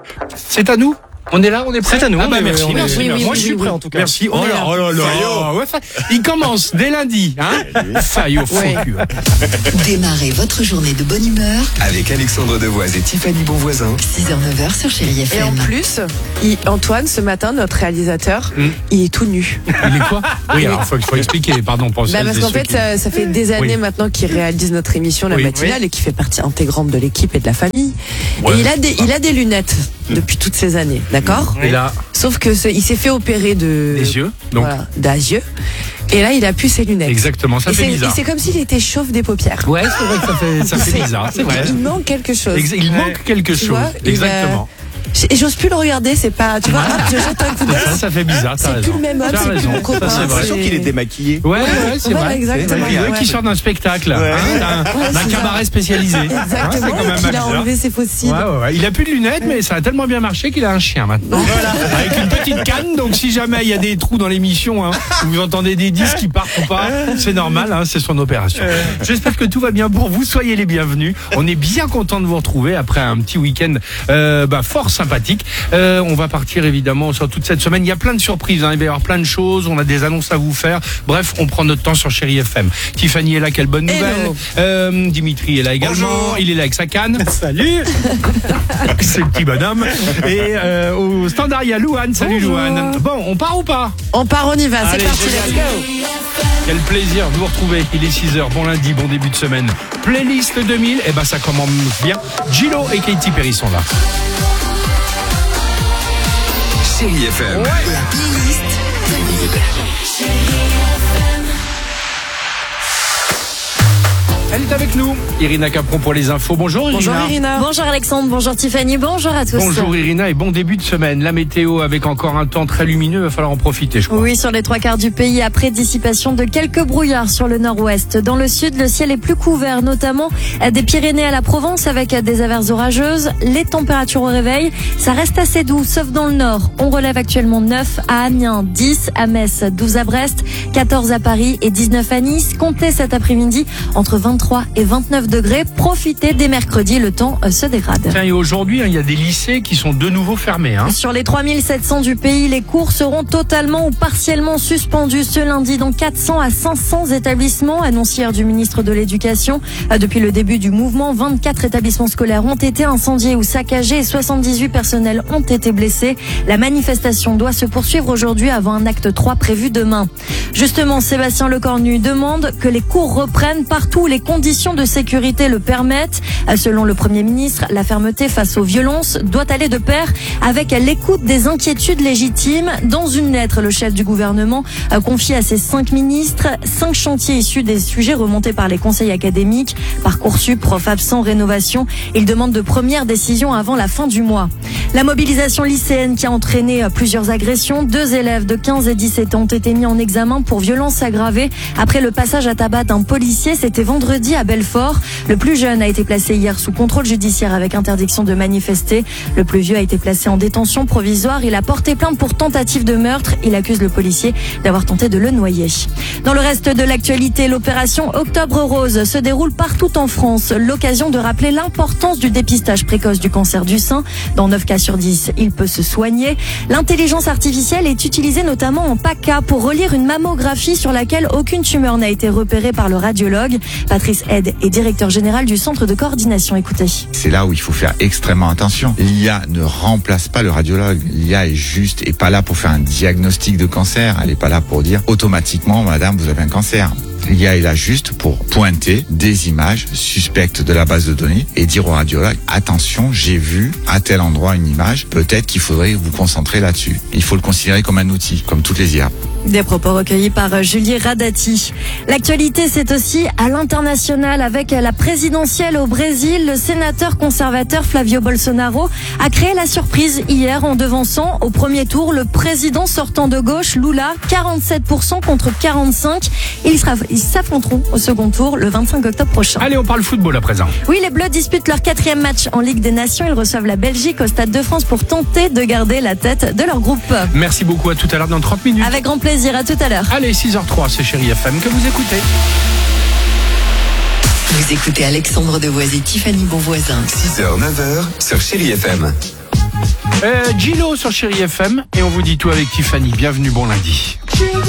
C'est à nous? On est là, on est prêt? C'est à nous. Merci. Moi, je suis prêt en tout cas. Merci. Oh là là. Ouais, il commence dès lundi, hein? Fayot, faux cul. Démarrez votre journée de bonne humeur avec Alexandre Devoise et Tiffany Bonvoisin. 6h-9h sur Chérie FM. Et en plus, Antoine, ce matin, notre réalisateur, il est tout nu. Il est quoi? Oui, alors faut expliquer, pardon pour parce qu'en fait, ça fait des années maintenant qu'il réalise notre émission La Matinale et qu'il fait partie intégrante de l'équipe et de la famille. Ouais. Et il a des lunettes depuis toutes ces années, d'accord? Et là, sauf que il s'est fait opérer des yeux, donc des yeux. Et là, il a plus ses lunettes. Exactement, ça fait bizarre. C'est comme s'il était chauve des paupières. Ouais, c'est vrai que ça fait bizarre, c'est vrai. Il manque quelque chose. Il manque quelque chose. Vois, exactement. Et j'ose plus le regarder, c'est pas, tu vois, je jette un coup d'œil. Ça fait bizarre, t'as raison. C'est plus le même homme, c'est plus mon copain. J'ai l'impression qu'il est démaquillé. Ouais, c'est vrai. Exactement. Qui sort d'un spectacle, d'un cabaret spécialisé. Exactement. C'est quand même il a enlevé ses fossiles. Ouais. Il a plus de lunettes, mais ça a tellement bien marché qu'il a un chien maintenant. Voilà. Avec une petite canne, donc si jamais il y a des trous dans l'émission, où vous entendez des disques qui partent ou pas, c'est normal, c'est son opération. J'espère que tout va bien pour vous, soyez les bienvenus. On est bien content de vous retrouver après un petit week-end fort sympathique. On va partir évidemment sur toute cette semaine. Il y a plein de surprises, il va y avoir plein de choses. On a des annonces à vous faire. Bref, on prend notre temps sur Chérie FM. Tiffany est là, quelle bonne nouvelle. Dimitri est là également. Bonjour. Il est là avec sa canne. Salut. C'est le petit bonhomme. Et au standard, il y a Louane. Salut Louane. Bon, on part ou pas? On part, on y va. Allez, c'est parti, let's go. Quel plaisir de vous retrouver. Il est 6h. Bon lundi, bon début de semaine. Playlist 2000. Ça commence bien. Gillo et Katy Perry sont là. Chérie FM. La playlist 2000. Elle est avec nous, Irina Capron pour les infos. Bonjour Irina. Bonjour Irina. Bonjour Alexandre, bonjour Tiffany, bonjour à tous. Bonjour Irina et bon début de semaine. La météo avec encore un temps très lumineux, il va falloir en profiter je crois. Oui, sur les 3/4 du pays, après dissipation de quelques brouillards sur le nord-ouest. Dans le sud, le ciel est plus couvert, notamment des Pyrénées à la Provence avec des averses orageuses. Les températures au réveil, ça reste assez doux, sauf dans le nord. On relève actuellement 9 à Amiens, 10 à Metz, 12 à Brest, 14 à Paris et 19 à Nice. Comptez cet après-midi entre 23 et 29 degrés. Profitez dès mercredi, le temps se dégrade. Tiens, et aujourd'hui, il y a des lycées qui sont de nouveau fermés. Sur les 3700 du pays, les cours seront totalement ou partiellement suspendus ce lundi dans 400 à 500 établissements, annoncière du ministre de l'Éducation. Depuis le début du mouvement, 24 établissements scolaires ont été incendiés ou saccagés et 78 personnels ont été blessés. La manifestation doit se poursuivre aujourd'hui avant un acte 3 prévu demain. Justement, Sébastien Lecornu demande que les cours reprennent partout où les conditions de sécurité le permettent. Selon le Premier ministre, la fermeté face aux violences doit aller de pair avec l'écoute des inquiétudes légitimes. Dans une lettre, le chef du gouvernement a confié à ses 5 ministres 5 chantiers issus des sujets remontés par les conseils académiques, Parcoursup, profs absents, rénovation. Il demande de premières décisions avant la fin du mois. La mobilisation lycéenne qui a entraîné plusieurs agressions. 2 élèves de 15 et 17 ans ont été mis en examen pour violences aggravées après le passage à tabac d'un policier. C'était vendredi à Belfort. Le plus jeune a été placé hier sous contrôle judiciaire avec interdiction de manifester. Le plus vieux a été placé en détention provisoire. Il a porté plainte pour tentative de meurtre. Il accuse le policier d'avoir tenté de le noyer. Dans le reste de l'actualité, l'opération Octobre Rose se déroule partout en France. L'occasion de rappeler l'importance du dépistage précoce du cancer du sein. Dans 9 cas sur 10, il peut se soigner. L'intelligence artificielle est utilisée notamment en PACA pour relire une mammographie sur laquelle aucune tumeur n'a été repérée par le radiologue. Patrice Aide est directeur général du centre de coordination. Écoutez. C'est là où il faut faire extrêmement attention. L'IA ne remplace pas le radiologue. L'IA est pas là pour faire un diagnostic de cancer. Elle est pas là pour dire automatiquement, madame, vous avez un cancer. L'IA est là juste pour pointer des images suspectes de la base de données et dire au radiologue, attention, j'ai vu à tel endroit une image, peut-être qu'il faudrait vous concentrer là-dessus. Il faut le considérer comme un outil, comme toutes les IA. Des propos recueillis par Julie Radati. L'actualité, c'est aussi à l'international avec la présidentielle au Brésil. Le sénateur conservateur Flavio Bolsonaro a créé la surprise hier en devançant au premier tour le président sortant de gauche, Lula, 47% contre 45%. Ils s'affronteront au second tour le 25 octobre prochain. Allez, on parle football à présent. Oui, les Bleus disputent leur 4e match en Ligue des Nations. Ils reçoivent la Belgique au Stade de France pour tenter de garder la tête de leur groupe. Merci beaucoup, à tout à l'heure dans 30 minutes. Avec grand plaisir, à tout à l'heure. Allez, 6h03, c'est Chérie FM que vous écoutez. Vous écoutez Alexandre Devoise et Tiffany Bonvoisin. 6h, 9h sur Chérie FM. Gilo sur Chérie FM et on vous dit tout avec Tiffany. Bienvenue, bon lundi.